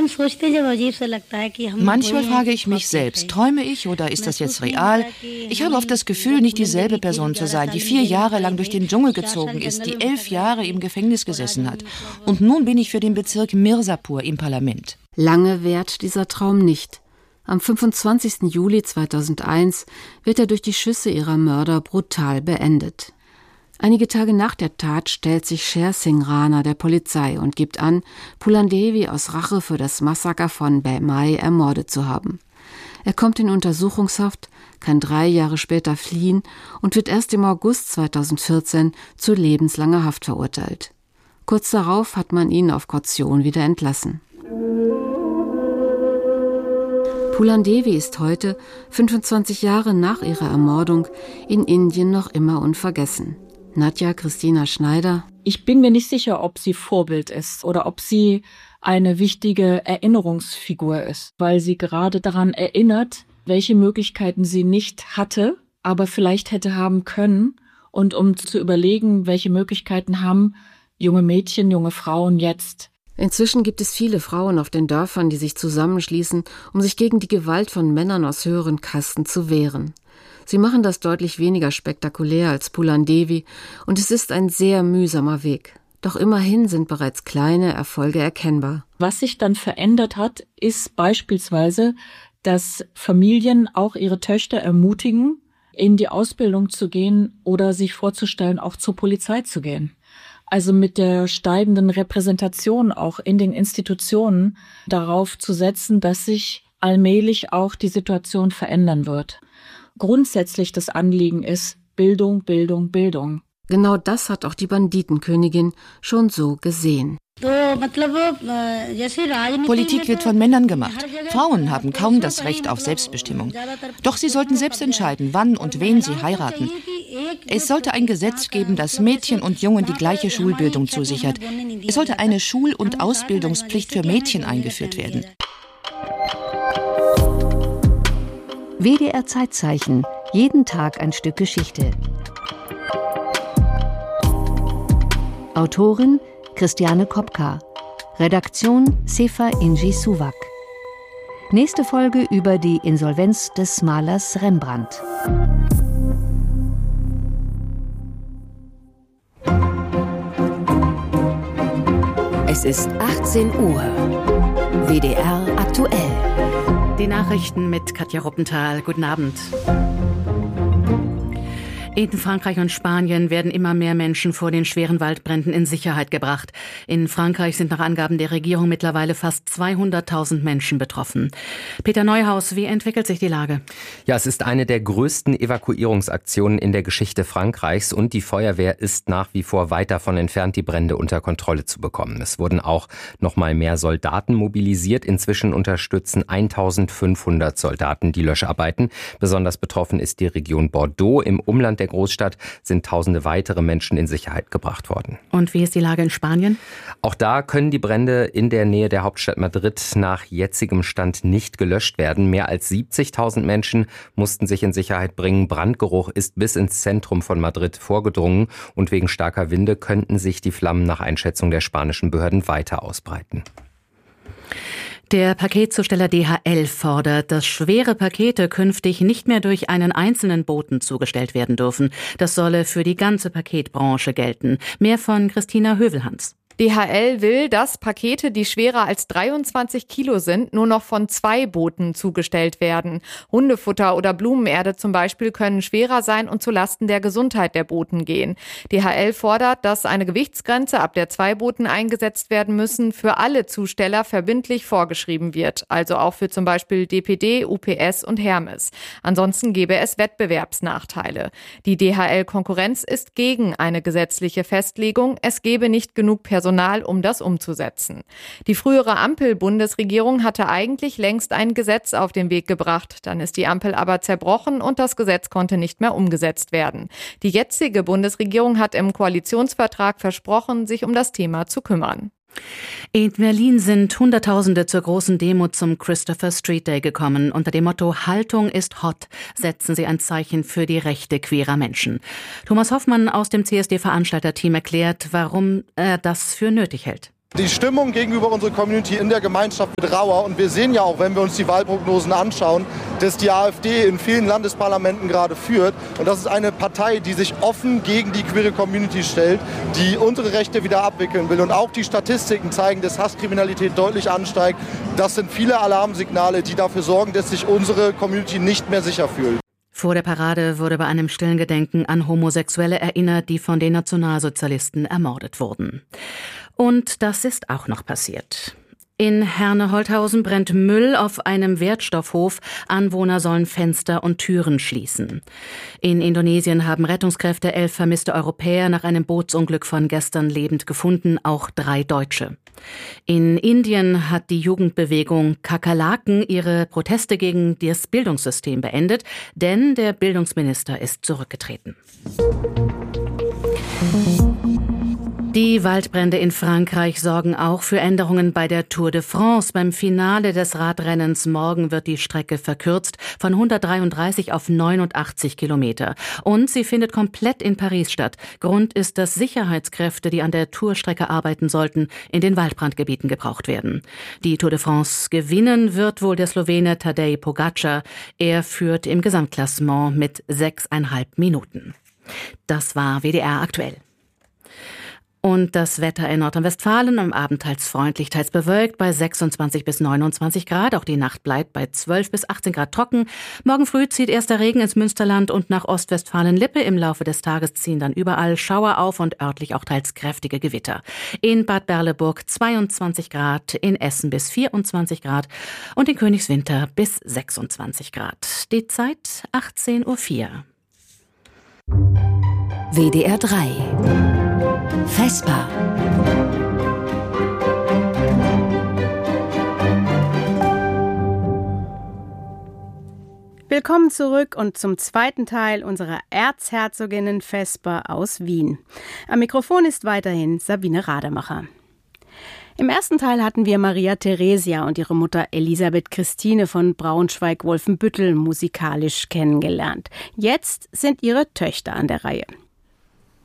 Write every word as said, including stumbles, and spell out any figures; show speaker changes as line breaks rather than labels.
Manchmal frage ich mich selbst, träume ich oder ist das jetzt real? Ich habe oft das Gefühl, nicht dieselbe Person zu sein, die vier Jahre lang durch den Dschungel gezogen ist, die elf Jahre im Gefängnis gesessen hat. Und nun bin ich für den Bezirk Mirzapur im Parlament.
Lange währt dieser Traum nicht. Am fünfundzwanzigsten Juli zweitausendeins wird er durch die Schüsse ihrer Mörder brutal beendet. Einige Tage nach der Tat stellt sich Sher Singh Rana der Polizei und gibt an, Phoolan Devi aus Rache für das Massaker von Bai Mai ermordet zu haben. Er kommt in Untersuchungshaft, kann drei Jahre später fliehen und wird erst im August zweitausendvierzehn zu lebenslanger Haft verurteilt. Kurz darauf hat man ihn auf Kaution wieder entlassen. Phoolan Devi ist heute, fünfundzwanzig Jahre nach ihrer Ermordung, in Indien noch immer unvergessen. Nadja Christina Schneider.
Ich bin mir nicht sicher, ob sie Vorbild ist oder ob sie eine wichtige Erinnerungsfigur ist, weil sie gerade daran erinnert, welche Möglichkeiten sie nicht hatte, aber vielleicht hätte haben können. Und um zu überlegen, welche Möglichkeiten haben junge Mädchen, junge Frauen jetzt.
Inzwischen gibt es viele Frauen auf den Dörfern, die sich zusammenschließen, um sich gegen die Gewalt von Männern aus höheren Kasten zu wehren. Sie machen das deutlich weniger spektakulär als Phoolan Devi und es ist ein sehr mühsamer Weg. Doch immerhin sind bereits kleine Erfolge erkennbar.
Was sich dann verändert hat, ist beispielsweise, dass Familien auch ihre Töchter ermutigen, in die Ausbildung zu gehen oder sich vorzustellen, auch zur Polizei zu gehen. Also mit der steigenden Repräsentation auch in den Institutionen darauf zu setzen, dass sich allmählich auch die Situation verändern wird. Grundsätzlich das Anliegen ist Bildung, Bildung, Bildung.
Genau das hat auch die Banditenkönigin schon so gesehen.
Politik wird von Männern gemacht. Frauen haben kaum das Recht auf Selbstbestimmung. Doch sie sollten selbst entscheiden, wann und wen sie heiraten. Es sollte ein Gesetz geben, das Mädchen und Jungen die gleiche Schulbildung zusichert. Es sollte eine Schul- und Ausbildungspflicht für Mädchen eingeführt werden.
W D R Zeitzeichen. Jeden Tag ein Stück Geschichte. Autorin Christiane Kopka. Redaktion Sefa Inji Suwak. Nächste Folge über die Insolvenz des Malers Rembrandt.
Es ist achtzehn Uhr. W D R aktuell.
Die Nachrichten mit Katja Ruppenthal. Guten Abend. In Frankreich und Spanien werden immer mehr Menschen vor den schweren Waldbränden in Sicherheit gebracht. In Frankreich sind nach Angaben der Regierung mittlerweile fast zweihunderttausend Menschen betroffen. Peter Neuhaus, wie entwickelt sich die Lage?
Ja, es ist eine der größten Evakuierungsaktionen in der Geschichte Frankreichs und die Feuerwehr ist nach wie vor weit davon entfernt, die Brände unter Kontrolle zu bekommen. Es wurden auch noch mal mehr Soldaten mobilisiert. Inzwischen unterstützen eintausendfünfhundert Soldaten die Löscharbeiten. Besonders betroffen ist die Region Bordeaux. Im Umland der Großstadt sind tausende weitere Menschen in Sicherheit gebracht worden.
Und wie ist die Lage in Spanien?
Auch da können die Brände in der Nähe der Hauptstadt Madrid nach jetzigem Stand nicht gelöscht werden. Mehr als siebzigtausend Menschen mussten sich in Sicherheit bringen. Brandgeruch ist bis ins Zentrum von Madrid vorgedrungen und wegen starker Winde könnten sich die Flammen nach Einschätzung der spanischen Behörden weiter ausbreiten.
Der Paketzusteller D H L fordert, dass schwere Pakete künftig nicht mehr durch einen einzelnen Boten zugestellt werden dürfen. Das solle für die ganze Paketbranche gelten. Mehr von Christina Hövelhans.
D H L will, dass Pakete, die schwerer als dreiundzwanzig Kilo sind, nur noch von zwei Booten zugestellt werden. Hundefutter oder Blumenerde zum Beispiel können schwerer sein und zulasten der Gesundheit der Boten gehen. D H L fordert, dass eine Gewichtsgrenze, ab der zwei Booten eingesetzt werden müssen, für alle Zusteller verbindlich vorgeschrieben wird. Also auch für zum Beispiel D P D, U P S und Hermes. Ansonsten gäbe es Wettbewerbsnachteile. Die D H L-Konkurrenz ist gegen eine gesetzliche Festlegung. Es gebe nicht genug Personal, um das umzusetzen. Die frühere Ampel-Bundesregierung hatte eigentlich längst ein Gesetz auf den Weg gebracht. Dann ist die Ampel aber zerbrochen und das Gesetz konnte nicht mehr umgesetzt werden. Die jetzige Bundesregierung hat im Koalitionsvertrag versprochen, sich um das Thema zu kümmern.
In Berlin sind Hunderttausende zur großen Demo zum Christopher Street Day gekommen. Unter dem Motto Haltung ist hot setzen sie ein Zeichen für die Rechte queerer Menschen. Thomas Hoffmann aus dem C S D-Veranstalterteam erklärt, warum er das für nötig hält.
Die Stimmung gegenüber unserer Community in der Gemeinschaft wird rauer und wir sehen ja auch, wenn wir uns die Wahlprognosen anschauen, dass die AfD in vielen Landesparlamenten gerade führt und das ist eine Partei, die sich offen gegen die queere Community stellt, die unsere Rechte wieder abwickeln will und auch die Statistiken zeigen, dass Hasskriminalität deutlich ansteigt. Das sind viele Alarmsignale, die dafür sorgen, dass sich unsere Community nicht mehr sicher fühlt.
Vor der Parade wurde bei einem stillen Gedenken an Homosexuelle erinnert, die von den Nationalsozialisten ermordet wurden. Und das ist auch noch passiert. In Herne-Holthausen brennt Müll auf einem Wertstoffhof. Anwohner sollen Fenster und Türen schließen. In Indonesien haben Rettungskräfte elf vermisste Europäer nach einem Bootsunglück von gestern lebend gefunden, auch drei Deutsche. In Indien hat die Jugendbewegung Kakerlaken ihre Proteste gegen das Bildungssystem beendet, denn der Bildungsminister ist zurückgetreten. Die Waldbrände in Frankreich sorgen auch für Änderungen bei der Tour de France. Beim Finale des Radrennens morgen wird die Strecke verkürzt von hundertdreiunddreißig auf neunundachtzig Kilometer. Und sie findet komplett in Paris statt. Grund ist, dass Sicherheitskräfte, die an der Tourstrecke arbeiten sollten, in den Waldbrandgebieten gebraucht werden. Die Tour de France gewinnen wird wohl der Slowene Tadej Pogačar. Er führt im Gesamtklassement mit sechseinhalb Minuten. Das war W D R aktuell. Und das Wetter in Nordrhein-Westfalen am Abend teils freundlich, teils bewölkt bei sechsundzwanzig bis neunundzwanzig Grad. Auch die Nacht bleibt bei zwölf bis achtzehn Grad trocken. Morgen früh zieht erster Regen ins Münsterland und nach Ostwestfalen-Lippe. Im Laufe des Tages ziehen dann überall Schauer auf und örtlich auch teils kräftige Gewitter. In Bad Berleburg zweiundzwanzig Grad, in Essen bis vierundzwanzig Grad und in Königswinter bis sechsundzwanzig Grad. Die Zeit achtzehn Uhr vier.
W D R drei Vesper.
Willkommen zurück und zum zweiten Teil unserer Erzherzoginnen Vesper aus Wien. Am Mikrofon ist weiterhin Sabine Rademacher. Im ersten Teil hatten wir Maria Theresia und ihre Mutter Elisabeth Christine von Braunschweig-Wolfenbüttel musikalisch kennengelernt. Jetzt sind ihre Töchter an der Reihe.